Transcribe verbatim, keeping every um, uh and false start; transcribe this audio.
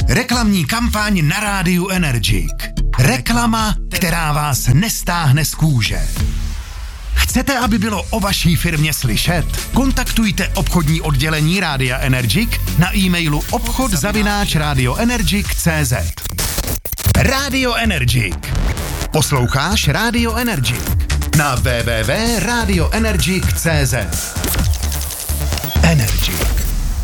Reklamní kampaň na rádiu Energik. Reklama, která vás nestáhne z kůže. Chcete, aby bylo o vaší firmě slyšet? Kontaktujte obchodní oddělení Rádia Energik na e-mailu obchod zavináč radioenergic tečka cé zet. Radio Energik. Posloucháš Radio Energik na w w w tečka radioenergic tečka cé zet. Energik.